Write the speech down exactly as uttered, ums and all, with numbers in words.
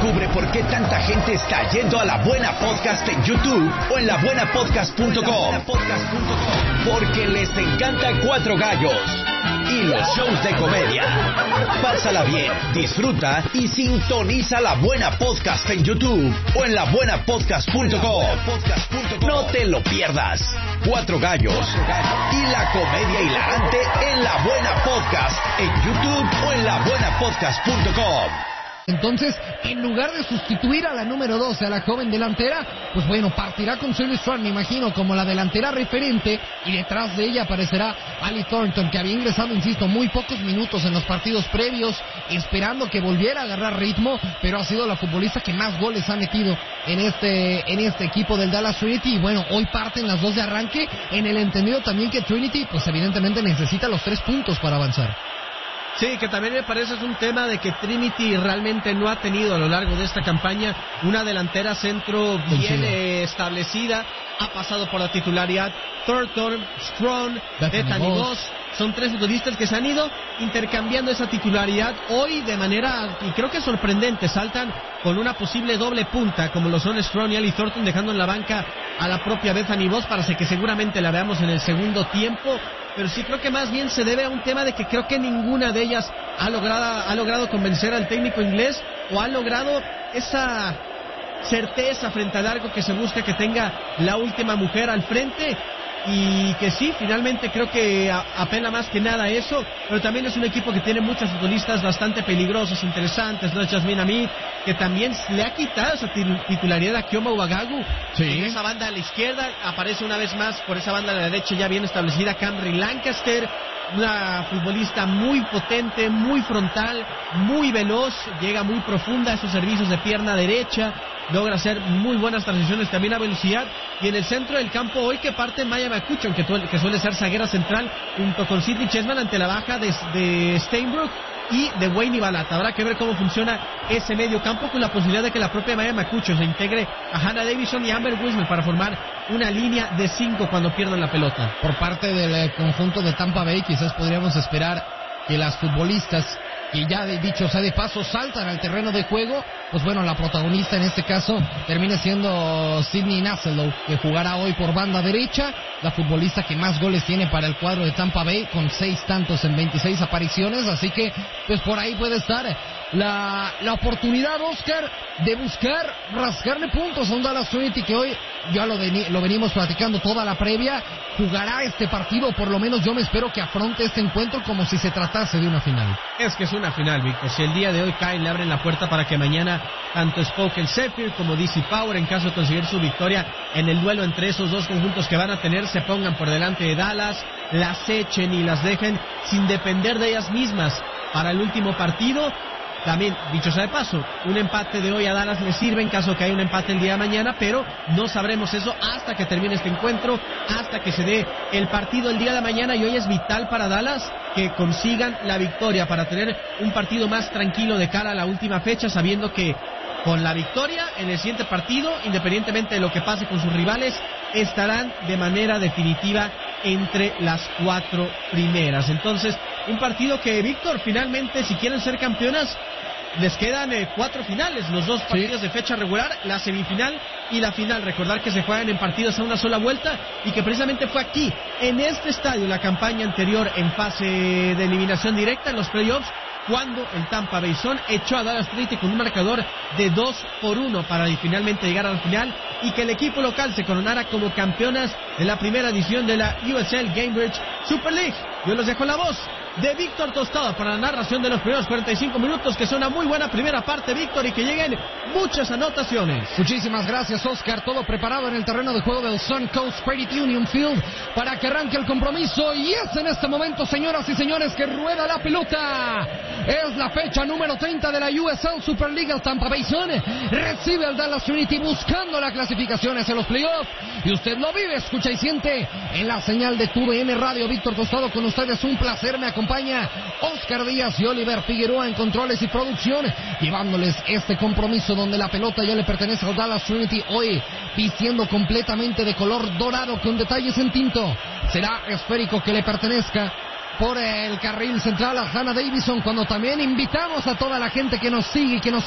Descubre por qué tanta gente está yendo a La Buena Podcast en YouTube o en la buena podcast punto com. Porque les encanta Cuatro Gallos y los shows de comedia. Pásala bien, disfruta y sintoniza La Buena Podcast en YouTube o en la buena podcast punto com. No te lo pierdas. Cuatro Gallos y la comedia hilarante en La Buena Podcast en YouTube o en la buena podcast punto com. Entonces, en lugar de sustituir a la número doce, a la joven delantera, pues bueno, partirá con Shirley Strand, me imagino, como la delantera referente, y detrás de ella aparecerá Ali Thornton, que había ingresado, insisto, muy pocos minutos en los partidos previos, esperando que volviera a agarrar ritmo, pero ha sido la futbolista que más goles ha metido en este, en este equipo del Dallas Trinity, y bueno, hoy parten las dos de arranque, en el entendido también que Trinity, pues evidentemente necesita los tres puntos para avanzar. Sí, que también me parece es un tema de que Trinity realmente no ha tenido a lo largo de esta campaña una delantera centro bien eh, establecida. Ha pasado por la titularidad Thornton, Strong, Bethany Voss. Son tres futbolistas que se han ido intercambiando esa titularidad hoy de manera, y creo que sorprendente, saltan con una posible doble punta, como lo son Strong y Ali Thornton, dejando en la banca a la propia Bethany Voss para que seguramente la veamos en el segundo tiempo. Pero sí creo que más bien se debe a un tema de que creo que ninguna de ellas ha logrado, ha logrado convencer al técnico inglés o ha logrado esa certeza frente al arco que se busca que tenga la última mujer al frente. Y que sí, finalmente creo que apela más que nada a eso, pero también es un equipo que tiene muchos futbolistas bastante peligrosos, interesantes, ¿no? Jasmine Amit, que también le ha quitado esa titularidad a Kioma Uwagagu. Sí. En esa banda a la izquierda aparece una vez más por esa banda a la derecha ya bien establecida Camry Lancaster, una futbolista muy potente, muy frontal, muy veloz, llega muy profunda a esos servicios de pierna derecha, logra hacer muy buenas transiciones también a velocidad. Y en el centro del campo hoy que parte Maya McCutcheon, que, que suele ser zaguera central, junto con Sidney Chessman ante la baja de, de Steinbrook y de Wayne Balata. Habrá que ver cómo funciona ese medio campo, con la posibilidad de que la propia Maya McCutcheon se integre a Hannah Davison y Amber Wismer para formar una línea de cinco cuando pierdan la pelota. Por parte del eh, conjunto de Tampa Bay, quizás podríamos esperar que las futbolistas, que ya de dicho sea de paso saltan al terreno de juego, pues bueno, la protagonista en este caso termina siendo Sydney Naselow, que jugará hoy por banda derecha, la futbolista que más goles tiene para el cuadro de Tampa Bay, con seis tantos en veintiséis apariciones, así que pues por ahí puede estar la, la oportunidad, Oscar, de buscar rasgarle puntos a un Dallas Trinity que hoy ya lo, veni, lo venimos platicando toda la previa, jugará este partido, por lo menos yo me espero que afronte este encuentro como si se tratase de una final. Es que es una final, Víctor. Si el día de hoy caen, le abren la puerta para que mañana tanto Spokane Zephyr como D C Power, en caso de conseguir su victoria en el duelo entre esos dos conjuntos que van a tener, se pongan por delante de Dallas, las echen y las dejen sin depender de ellas mismas para el último partido. También, dicho sea de paso, un empate de hoy a Dallas le sirve en caso de que haya un empate el día de mañana, pero no sabremos eso hasta que termine este encuentro, hasta que se dé el partido el día de mañana. Y hoy es vital para Dallas que consigan la victoria para tener un partido más tranquilo de cara a la última fecha, sabiendo que con la victoria en el siguiente partido, independientemente de lo que pase con sus rivales, estarán de manera definitiva entre las cuatro primeras. Entonces, un partido que, Víctor, finalmente, si quieren ser campeonas, les quedan eh, cuatro finales, los dos partidos sí. de fecha regular, la semifinal y la final. Recordar que se juegan en partidos a una sola vuelta y que precisamente fue aquí, en este estadio, la campaña anterior en fase de eliminación directa en los playoffs, cuando el Tampa Bay Sun echó a Dallas Trinity con un marcador de dos por uno para finalmente llegar a la final y que el equipo local se coronara como campeonas de la primera edición de la U S L Gainbridge Super League. Yo les dejo la voz de Víctor Tostado para la narración de los primeros cuarenta y cinco minutos, que es una muy buena primera parte, Víctor, y que lleguen muchas anotaciones. Muchísimas gracias, Oscar. Todo preparado en el terreno de juego del Suncoast Credit Union Field para que arranque el compromiso. Y es en este momento, señoras y señores, que rueda la pelota. Es la fecha número treinta de la U S L Super League. El Tampa Bay Sun recibe al Dallas Trinity buscando la clasificación hacia los playoffs. Y usted lo vive, escucha y siente en la señal de T V N Radio. Víctor Tostado con ustedes, un placer. Me acompaña Oscar Díaz y Oliver Figueroa en controles y producción, llevándoles este compromiso donde la pelota ya le pertenece al Dallas Trinity, hoy vistiendo completamente de color dorado con detalles en tinto. Será esférico que le pertenezca por el carril central a Hannah Davison, cuando también invitamos a toda la gente que nos sigue y que nos